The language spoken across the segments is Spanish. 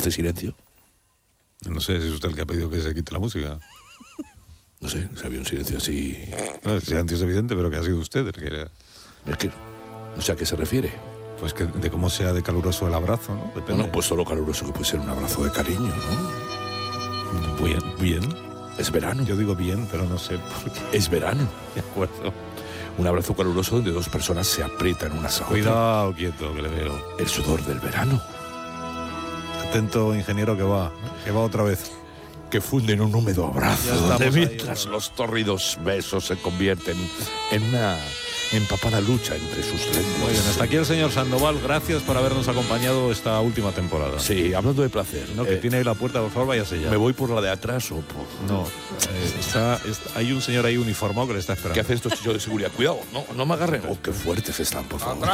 hace silencio. No sé si es usted el que ha pedido que se quite la música. No sé, si había un silencio así. No, el silencio es evidente, pero que ha sido usted el que... Es que no sé a qué se refiere. Pues que de cómo sea de caluroso el abrazo, ¿no? Depende. Bueno, pues solo caluroso que puede ser un abrazo de cariño, ¿no? Bien. Es verano. Yo digo bien, pero no sé por qué. Es verano. De acuerdo. Un abrazo caluroso donde dos personas se aprietan unas a otras. Cuidado, quieto, que le veo. El sudor del verano. Atento, ingeniero, que va otra vez. Que funden un húmedo abrazo, donde mientras ahí, los tórridos besos se convierten en una empapada lucha entre sus lenguas. Muy bien, hasta aquí el señor Sandoval. Gracias por habernos acompañado esta última temporada. Sí, hablando de placer. No, que tiene ahí la puerta, por favor, váyase ya. ¿Me voy por la de atrás o por...? No, hay un señor ahí uniformado que le está esperando. ¿Qué hacen estos chicos de seguridad? Cuidado, no me agarren. Oh, qué fuertes están, por favor.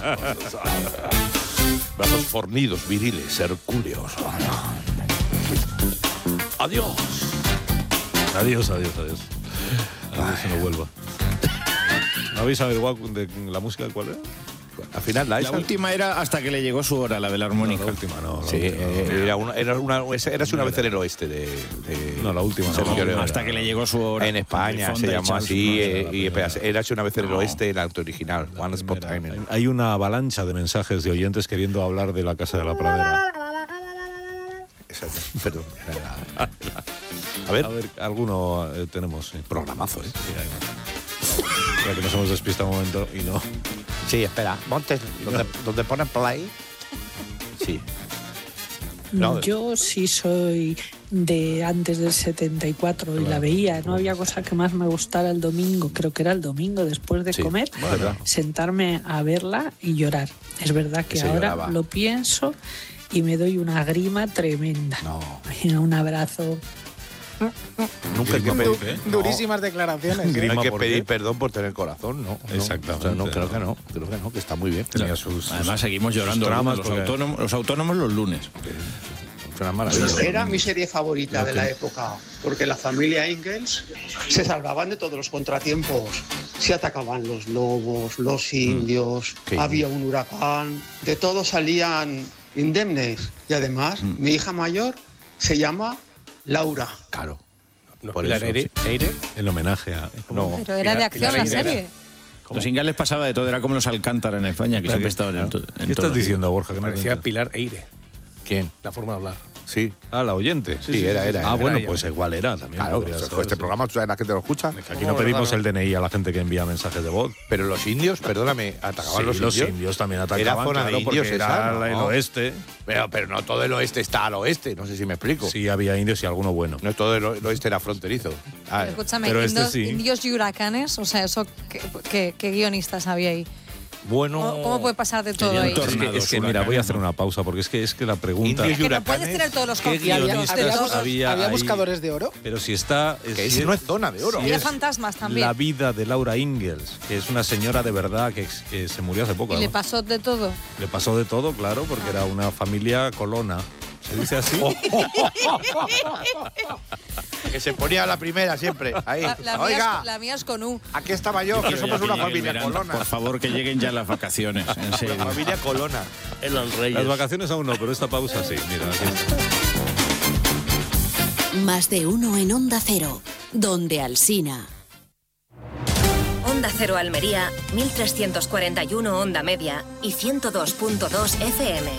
Brazos fornidos, viriles, hercúleos. Adiós. Adiós. Se no vuelva. ¿No habéis averiguado de la música cuál era? Al final La última era hasta que le llegó su hora, la de la armónica. No, la última no. Sí, era una vez en el oeste de no, la última no. Hasta que le llegó su hora. En España se llamó así, era una vez en el oeste, el auto original. One Spot Time. Hay una avalancha de mensajes de oyentes queriendo hablar de la Casa de la Pradera. Exacto, perdón. A ver, alguno tenemos. Sí. Programazo, Sí, ya que nos hemos despistado un momento y no. Sí, espera, Montes, donde ponen play. Sí. No, yo sí soy de antes del 74 y la veía. No había cosa que más me gustara el domingo, creo que era el domingo después de comer, sentarme a verla y llorar. Es verdad que ahora lloraba. Lo pienso y me doy una grima tremenda. No. Un abrazo. Nunca hay que pedir, durísimas declaraciones. No hay que pedir perdón por tener corazón, ¿no? Exactamente. O sea, creo que no, que está muy bien. Además seguimos llorando los autónomos los lunes. Era mi serie favorita de la época, porque la familia Ingalls se salvaban de todos los contratiempos. Se atacaban los lobos, los indios, había un huracán, de todo salían indemnes. Y además, mi hija mayor se llama Laura. Claro. Por eso, Eire. En homenaje a... No. Pero era de acción la serie. Los Ingalls pasaba de todo, era como los Alcántara en España, que siempre estaban en todo. ¿Qué estás diciendo, Borja? Que parecía Pilar Eire. ¿Quién? La forma de hablar. Sí. La oyente. Sí, era. Bueno, era pues igual era también. Claro, este programa, ¿tú sabes la gente lo escucha? Aquí no pedimos el DNI a la gente que envía mensajes de voz. Pero los indios, perdóname, atacaban los indios. Los indios también atacaban. Era zona de indios, era el oeste. Pero no todo el oeste está al oeste, no sé si me explico. Sí, había indios y alguno bueno. No todo el oeste era fronterizo. Pero escúchame, pero indios y huracanes, o sea, eso ¿qué guionistas había ahí? Bueno, ¿Cómo puede pasar de todo ahí? Es que mira, voy a hacer una pausa porque es que la pregunta... Es que no puedes tener todos los conflictos. ¿Había buscadores de oro? Pero si está... que no es zona de oro. Había fantasmas también. La vida de Laura Ingalls, que es una señora de verdad que se murió hace poco. ¿Y le pasó de todo? Le pasó de todo, claro, porque era una familia colona. ¿Se dice así? Que se ponía la primera siempre. Ahí. La mía es con U. Aquí estaba yo, que somos una familia colona. Por favor, que lleguen ya las vacaciones. En serio. La familia colona. En los Reyes. Las vacaciones aún no, pero esta pausa sí. Mira, aquí está. Más de uno en Onda Cero, donde Alsina. Onda Cero Almería, 1341 Onda Media y 102.2 FM.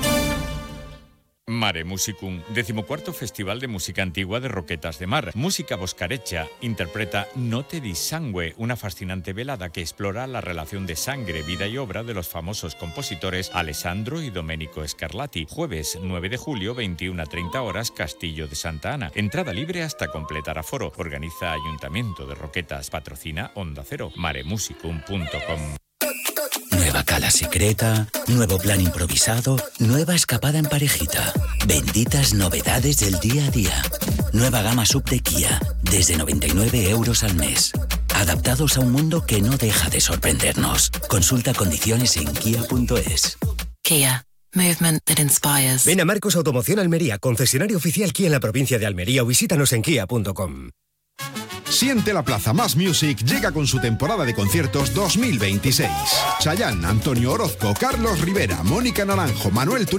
Mare Musicum, 14º Festival de Música Antigua de Roquetas de Mar. Música Boscareccia interpreta Notte di Sangue, una fascinante velada que explora la relación de sangre, vida y obra de los famosos compositores Alessandro y Domenico Scarlatti. Jueves 9 de julio, 21:30 horas, Castillo de Santa Ana. Entrada libre hasta completar aforo. Organiza Ayuntamiento de Roquetas. Patrocina Onda Cero. maremusicum.com. Nueva cala secreta, nuevo plan improvisado, nueva escapada en parejita. Benditas novedades del día a día. Nueva gama sub de Kia, desde 99 euros al mes. Adaptados a un mundo que no deja de sorprendernos. Consulta condiciones en kia.es. Kia. Movement that inspires. Ven a Marcos Automoción Almería, concesionario oficial Kia en la provincia de Almería, o visítanos en kia.com. Siente la Plaza Más Music llega con su temporada de conciertos 2026. Chayanne, Antonio Orozco, Carlos Rivera, Mónica Naranjo, Manuel Turizo.